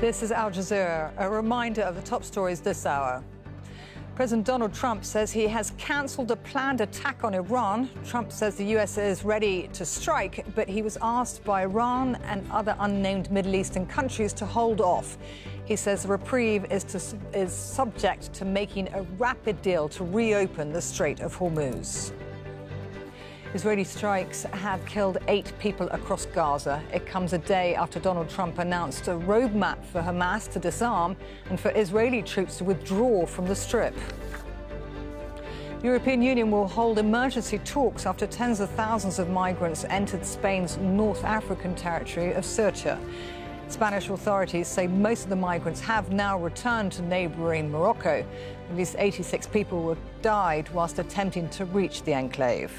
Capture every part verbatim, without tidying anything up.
This is Al Jazeera, a reminder of the top stories this hour. President Donald Trump says he has cancelled a planned attack on Iran. Trump says the U S is ready to strike, but he was asked by Iran and other unnamed Middle Eastern countries to hold off. He says the reprieve is, to, is subject to making a rapid deal to reopen the Strait of Hormuz. Israeli strikes have killed eight people across Gaza. It comes a day after Donald Trump announced a roadmap for Hamas to disarm and for Israeli troops to withdraw from the Strip. The European Union will hold emergency talks after tens of thousands of migrants entered Spain's North African territory of Ceuta. Spanish authorities say most of the migrants have now returned to neighbouring Morocco. At least eighty-six people died whilst attempting to reach the enclave.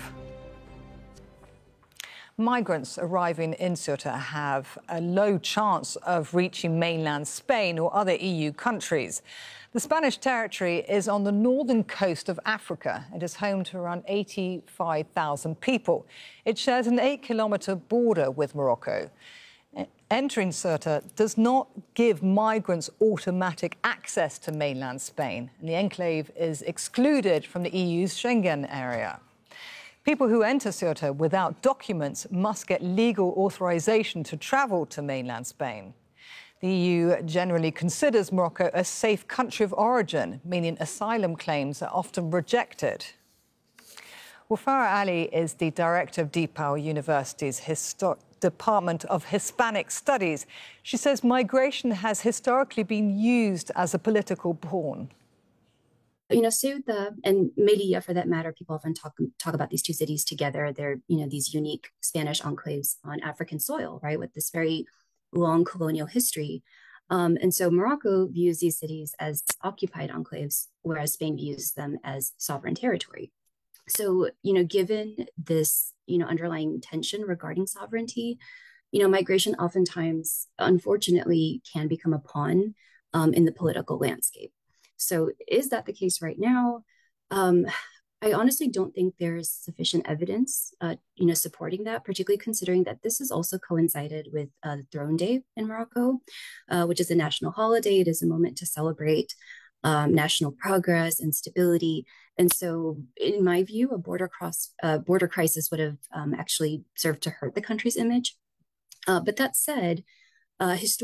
Migrants arriving in Ceuta have a low chance of reaching mainland Spain or other E U countries. The Spanish territory is on the northern coast of Africa. It is home to around eighty-five thousand people. It shares an eight-kilometre border with Morocco. Entering Ceuta does not give migrants automatic access to mainland Spain, and the enclave is excluded from the E U's Schengen area. People who enter Ceuta without documents must get legal authorization to travel to mainland Spain. The E U generally considers Morocco a safe country of origin, meaning asylum claims are often rejected. Well, Farah Ali is the director of DePaul University's Histo- Department of Hispanic Studies. She says migration has historically been used as a political pawn. You know, Ceuta and Melilla, for that matter, people often talk talk about these two cities together. They're, you know, these unique Spanish enclaves on African soil, right, with this very long colonial history. Um, and so Morocco views these cities as occupied enclaves, whereas Spain views them as sovereign territory. So, you know, given this, you know, underlying tension regarding sovereignty, you know, migration oftentimes, unfortunately, can become a pawn um, in the political landscape. So is that the case right now? Um, I honestly don't think there's sufficient evidence, uh, you know, supporting that, particularly considering that this has also coincided with uh, the Throne Day in Morocco, uh, which is a national holiday. It is a moment to celebrate um, national progress and stability. And so, in my view, a border cross uh, border crisis would have um, actually served to hurt the country's image. Uh, but that said, uh, historically,